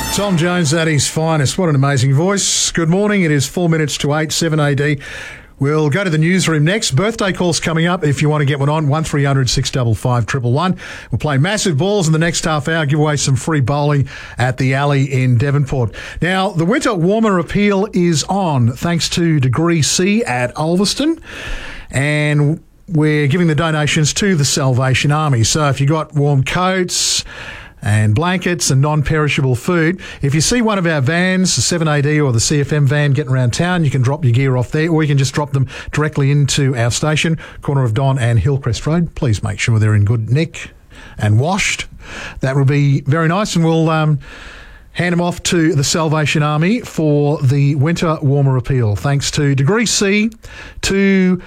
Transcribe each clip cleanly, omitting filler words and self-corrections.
Tom Jones at his finest. What an amazing voice. Good morning. It is 4 minutes to 8, 7AD. We'll go to the newsroom next. Birthday calls coming up if you want to get one on. 1300 655 111. We'll play massive balls in the next half hour, give away some free bowling at the Alley in Devonport. Now, the winter warmer appeal is on thanks to Degree C at Ulverston. And we're giving the donations to the Salvation Army. So if you got warm coats and blankets and non-perishable food, if you see one of our vans, the 7AD or the CFM van getting around town, you can drop your gear off there, or you can just drop them directly into our station, corner of Don and Hillcrest Road. Please make sure they're in good nick and washed. That would be very nice, and we'll hand them off to the Salvation Army for the winter warmer appeal. Thanks to Degree C, to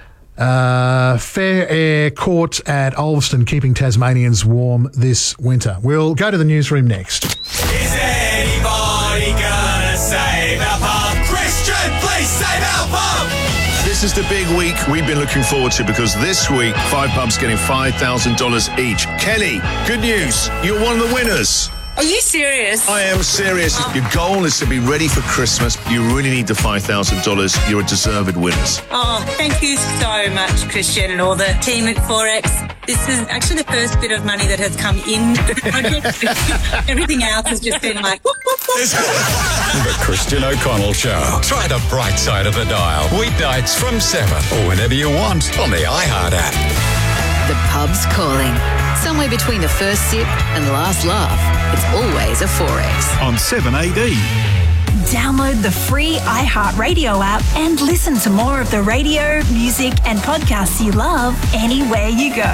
Fair Air Court at Ulverston, keeping Tasmanians warm this winter. We'll go to the newsroom next. Is anybody gonna save our pub? Christian, please save our pub! This is the big week we've been looking forward to, because this week, 5 pubs getting $5,000 each. Kelly, good news. You're one of the winners. Are you serious? I am serious. If your goal is to be ready for Christmas, you really need the $5,000. You're a deserved winners. Oh, thank you so much, Christian, and all the team at Forex. This is actually the first bit of money that has come in the project. Everything else has just been like, whoop, whoop, whoop. The Christian O'Connell Show. Try the bright side of the dial. Weeknights from 7 or whenever you want on the iHeart app. The pub's calling. Somewhere between the first sip and last laugh, it's always a Forex. On 7AD. Download the free iHeartRadio app and listen to more of the radio, music and podcasts you love anywhere you go.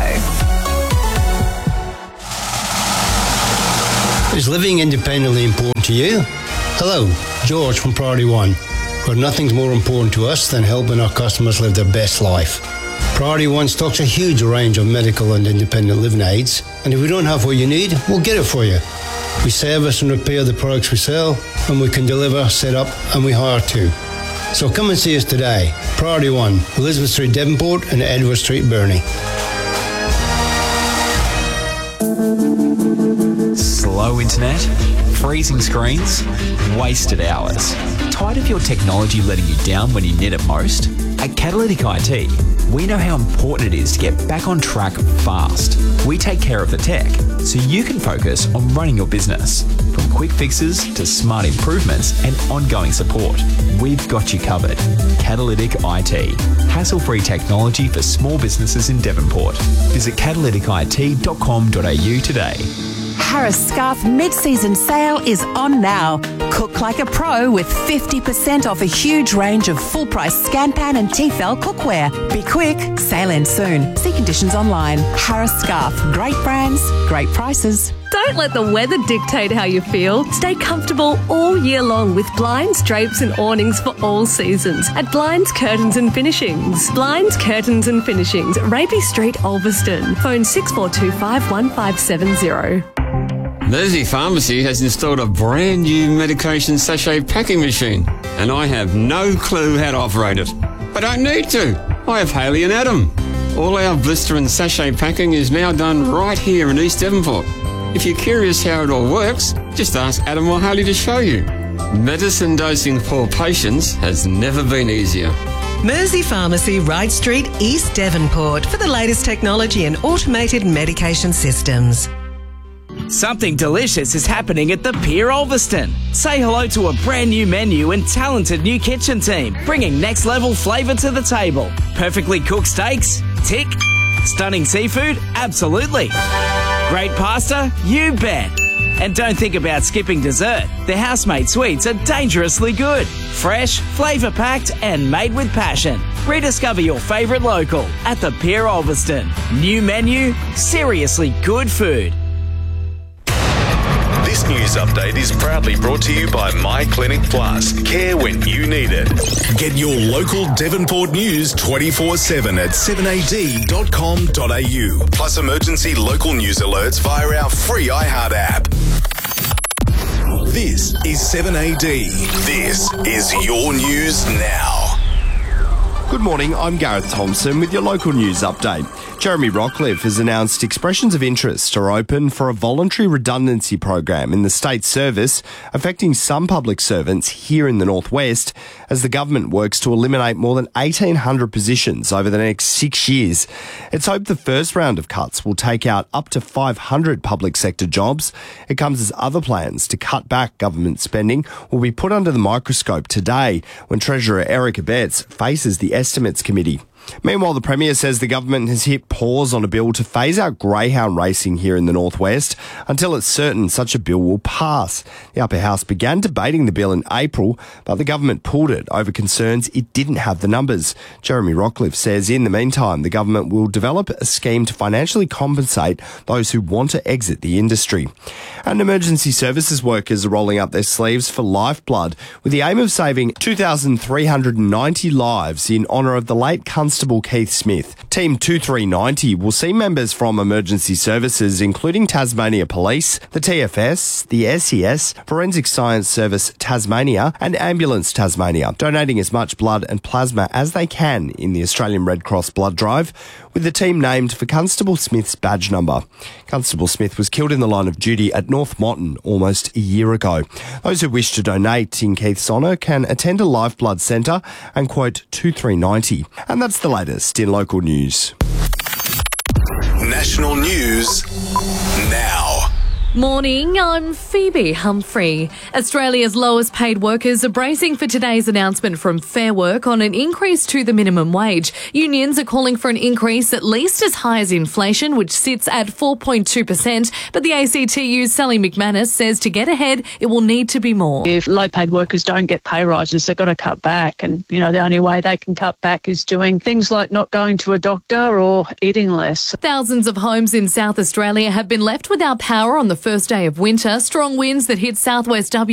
Is living independently important to you? Hello, George from Priority One, where nothing's more important to us than helping our customers live their best life. Priority One stocks a huge range of medical and independent living aids, and if we don't have what you need, we'll get it for you. We service and repair the products we sell, and we can deliver, set up, and we hire too. So come and see us today. Priority One, Elizabeth Street, Devonport, and Edward Street, Burnie. Slow internet, freezing screens, wasted hours. Tired of your technology letting you down when you need it most? At Catalytic IT, we know how important it is to get back on track fast. We take care of the tech so you can focus on running your business. From quick fixes to smart improvements and ongoing support, we've got you covered. Catalytic IT. Hassle-free technology for small businesses in Devonport. Visit catalyticit.com.au today. Harris Scarf mid-season sale is on now. Cook like a pro with 50% off a huge range of full-price Scanpan and Tefal cookware. Be quick, sale ends soon. See conditions online. Harris Scarf. Great brands, great prices. Don't let the weather dictate how you feel. Stay comfortable all year long with blinds, drapes and awnings for all seasons at Blinds, Curtains and Finishings. Blinds, Curtains and Finishings, Rapey Street, Ulverston. Phone 6425 1570. Mersey Pharmacy has installed a brand new medication sachet packing machine, and I have no clue how to operate it. I don't need to. I have Haley and Adam. All our blister and sachet packing is now done right here in East Devonport. If you're curious how it all works, just ask Adam or Haley to show you. Medicine dosing for patients has never been easier. Mersey Pharmacy, Wright Street, East Devonport, for the latest technology and automated medication systems. Something delicious is happening at the Pier Ulverston. Say hello to a brand new menu and talented new kitchen team, bringing next level flavour to the table. Perfectly cooked steaks? Tick. Stunning seafood? Absolutely. Great pasta? You bet. And don't think about skipping dessert. The housemade sweets are dangerously good. Fresh, flavour-packed and made with passion. Rediscover your favourite local at the Pier Ulverston. New menu, seriously good food. This news update is proudly brought to you by My Clinic Plus. Care when you need it. Get your local Devonport news 24/7 at 7ad.com.au. Plus emergency local news alerts via our free iHeart app. This is 7AD. This is your news now. Good morning, I'm Gareth Thompson with your local news update. Jeremy Rockcliffe has announced expressions of interest are open for a voluntary redundancy program in the state service, affecting some public servants here in the northwest, as the government works to eliminate more than 1,800 positions over the next 6 years. It's hoped the first round of cuts will take out up to 500 public sector jobs. It comes as other plans to cut back government spending will be put under the microscope today when Treasurer Eric Abetz faces the Estimates Committee. Meanwhile, the Premier says the government has hit pause on a bill to phase out greyhound racing here in the northwest until it's certain such a bill will pass. The Upper House began debating the bill in April, but the government pulled it over concerns it didn't have the numbers. Jeremy Rockcliffe says in the meantime, the government will develop a scheme to financially compensate those who want to exit the industry. And emergency services workers are rolling up their sleeves for Lifeblood with the aim of saving 2,390 lives in honour of the late Constable Keith Smith. Team 2390 will see members from emergency services including Tasmania Police, the TFS, the SES, Forensic Science Service Tasmania and Ambulance Tasmania, donating as much blood and plasma as they can in the Australian Red Cross blood drive, with the team named for Constable Smith's badge number. Constable Smith was killed in the line of duty at North Motton almost a year ago. Those who wish to donate in Keith's honour can attend a Lifeblood centre and quote 2390. And that's the latest in local news. National news now. Morning, I'm Phoebe Humphrey. Australia's lowest paid workers are bracing for today's announcement from Fair Work on an increase to the minimum wage. Unions are calling for an increase at least as high as inflation, which sits at 4.2%. But the ACTU's Sally McManus says to get ahead, it will need to be more. If low-paid workers don't get pay rises, they've got to cut back. And, the only way they can cut back is doing things like not going to a doctor or eating less. Thousands of homes in South Australia have been left without power on the first day of winter. Strong winds that hit southwest